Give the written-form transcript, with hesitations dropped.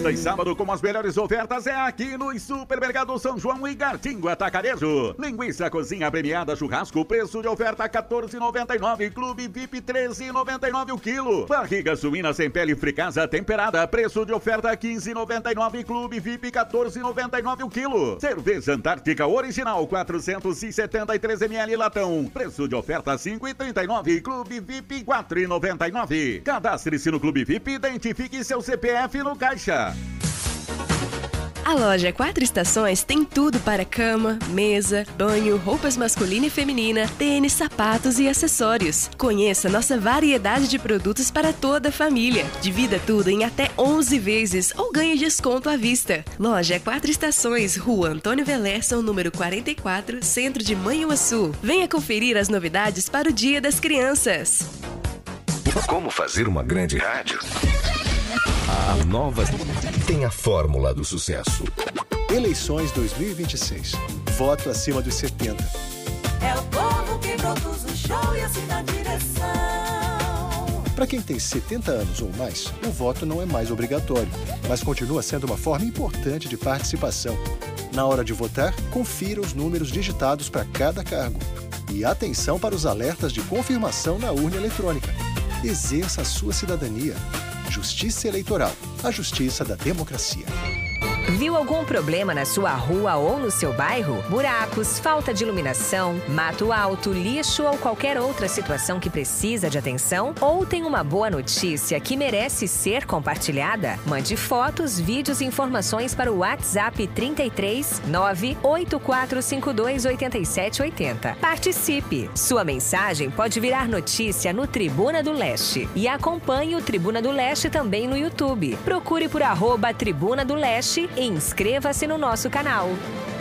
Sexta e sábado com as melhores ofertas é aqui no Supermercado São João e Gartinho Atacarejo. Linguiça cozinha premiada churrasco, preço de oferta R$14,99. Clube VIP R$13,99 o quilo. Barriga suína sem pele fricasa temperada, preço de oferta R$15,99. Clube VIP R$14,99 o quilo. Cerveja Antártica original 473 ml latão, preço de oferta R$5,39. Clube VIP R$4,99. Cadastre-se no Clube VIP e identifique seu CPF no caixa. A loja Quatro Estações tem tudo para cama, mesa, banho, roupas masculina e feminina, tênis, sapatos e acessórios. Conheça nossa variedade de produtos para toda a família. Divida tudo em até 11 vezes ou ganhe desconto à vista. Loja Quatro Estações, Rua Antônio Velerson, número 44, Centro de Manhuaçu. Venha conferir as novidades para o Dia das Crianças. Como fazer uma grande rádio? A Nova tem a fórmula do sucesso. Eleições 2026. Voto acima dos 70. É o povo que produz o show e assim dá direção. Para quem tem 70 anos ou mais, o voto não é mais obrigatório, mas continua sendo uma forma importante de participação. Na hora de votar, confira os números digitados para cada cargo. E atenção para os alertas de confirmação na urna eletrônica. Exerça a sua cidadania. Justiça Eleitoral, a justiça da democracia. Viu algum problema na sua rua ou no seu bairro? Buracos, falta de iluminação, mato alto, lixo ou qualquer outra situação que precisa de atenção? Ou tem uma boa notícia que merece ser compartilhada? Mande fotos, vídeos e informações para o WhatsApp 33 98452 8780. Participe! Sua mensagem pode virar notícia no Tribuna do Leste. E acompanhe o Tribuna do Leste também no YouTube. Procure por @Tribuna do Leste e inscreva-se no nosso canal.